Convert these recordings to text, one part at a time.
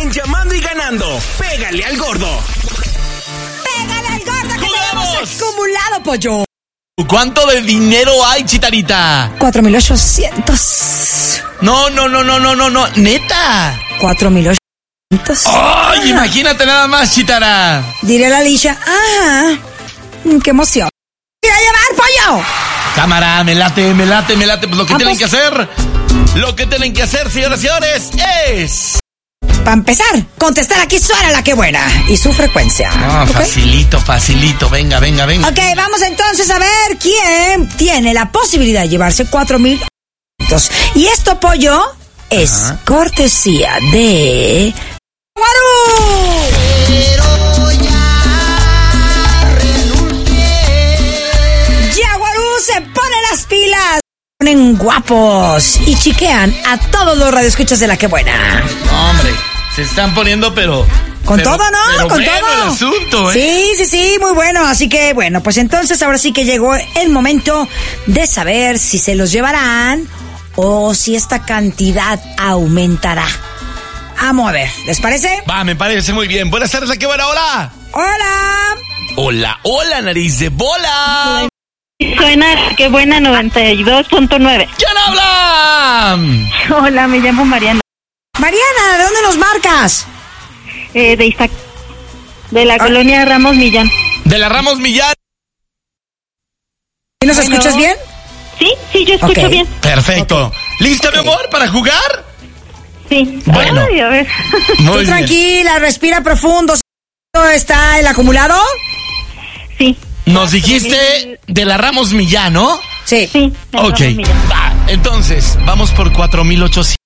En Llamando y Ganando, pégale al gordo. ¡Pégale al gordo que tenemos acumulado, pollo! ¿Cuánto de dinero hay, Chitarita? 4,800. No, neta. 4,800. ¡Ay, imagínate nada más, Chitara! Diré a la Alicia, ¡qué emoción! ¡Ir a llevar, pollo! Cámara, me late. Pues lo que tienen que hacer, señoras y señores, es... Para empezar, contestar aquí suena la que buena y su frecuencia. ¿Okay? Facilito. Venga. Ok, vamos entonces a ver quién tiene la posibilidad de llevarse 4,800. Y esto, pollo, es cortesía de... ¡Guarú! Pero ya renuncié. Ya Guarú se pone las pilas. Ponen guapos y chiquean a todos los radioescuchas de la que buena. Hombre, se están poniendo, pero todo, ¿no? Pero con bueno todo. El asunto, ¿eh? Sí, muy bueno. Así que, bueno, pues entonces ahora sí que llegó el momento de saber si se los llevarán o si esta cantidad aumentará. Vamos a ver, ¿les parece? Va, me parece muy bien. Buenas tardes, ¿a qué buena? ¡Hola! Hola, nariz de bola. Suena, qué buena, 92.9. ¿Quién habla? Hola, me llamo Mariana. Mariana, ¿de dónde nos marcas? De la colonia Ramos Millán. De la Ramos Millán. ¿Y nos escuchas bien? Sí, yo escucho bien. Perfecto. ¿Lista, mi amor, para jugar? Sí. Bueno. Ay, a ver. Muy Tú tranquila, respira profundo. ¿Está el acumulado? Sí. Nos dijiste de la Ramos Millán, ¿no? Sí. Ok. Va, entonces, vamos por 4,800.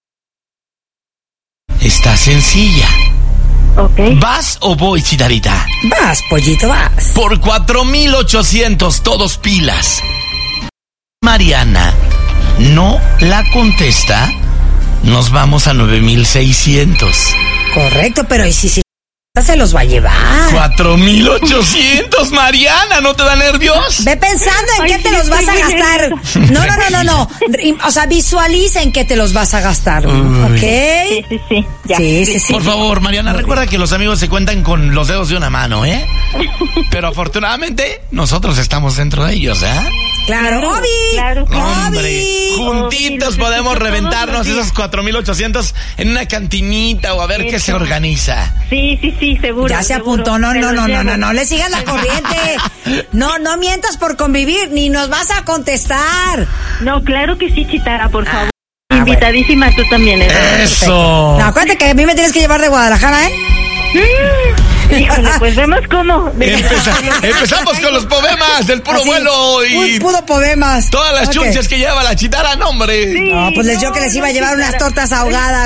Está sencilla. Ok. ¿Vas o voy, Chitarita? Vas, pollito, vas. Por 4,800, todos pilas. Mariana no la contesta. Nos vamos a 9,600. Correcto, pero ¿y si se los va a llevar? 4,800, Mariana, ¿no te da nervios? Ve pensando en qué te los vas a gastar. No. O sea, visualiza en qué te los vas a gastar. ¿Ok? Sí. Ya. Sí. Por favor, Mariana, recuerda que los amigos se cuentan con los dedos de una mano, ¿eh? Pero afortunadamente, nosotros estamos dentro de ellos, ¿eh? Claro, Obi. Claro. Hombre, juntitos podemos reventarnos esos 4,800 en una cantinita o a ver qué se organiza. Sí, seguro. Ya se apuntó. No le sigas la corriente. No mientas por convivir, ni nos vas a contestar. No, claro que sí, Chitara, por favor. Invitadísima tú también. Eso. No, acuérdate que a mí me tienes que llevar de Guadalajara, ¿eh? Híjole, pues vemos cómo. Empezamos con los poemas del puro vuelo y puro poemas. todas las chunches que lleva la Chitara, no, hombre. Sí, No, pues yo que les iba a llevar unas tortas ahogadas.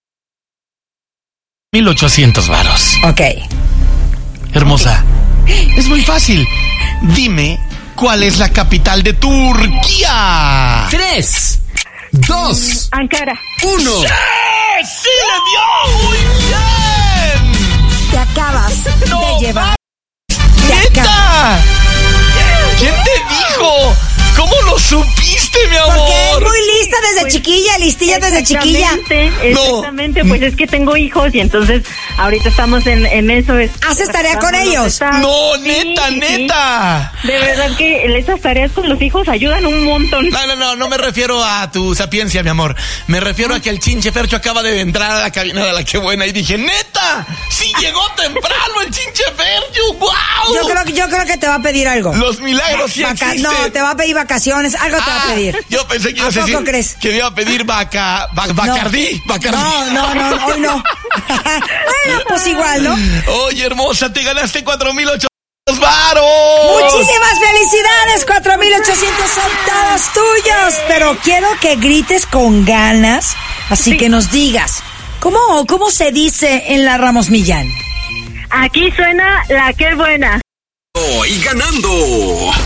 1,800 varos. Ok. Hermosa, es muy fácil. Dime, ¿cuál es la capital de Turquía? 3, 2, Ankara. 1. ¡Sí le dio! ¡Muy bien! Te acabas de llevar. ¡Neta! ¿Quién te dijo? ¿Cómo lo supiste, mi amor? Porque es muy lista desde chiquilla, listilla desde chiquilla. Exactamente, pues es que tengo hijos y entonces ahorita estamos en eso. ¿Haces tarea con ellos? No, Sí. neta. De verdad que esas tareas con los hijos ayudan un montón. No me refiero a tu sapiencia, mi amor. Me refiero a que el chinche Fercho acaba de entrar a la cabina de la que buena y dije, ¡neta! ¡Sí llegó temprano el chinche Fercho! ¡Wow! Yo creo que te va a pedir algo. Los milagros sí existen. No, te va a pedir vacaciones, algo te va a pedir. Yo pensé que ibas a decir crees? que me iba a pedir Bacardí. No, hoy no. Bueno, pues igual, ¿no? Oye, hermosa, te ganaste 4,800 varos. Muchísimas felicidades, 4,800 son todos tuyos. Pero quiero que grites con ganas, así que nos digas, ¿cómo se dice en la Ramos Millán? Aquí suena la que buena. Y ganando.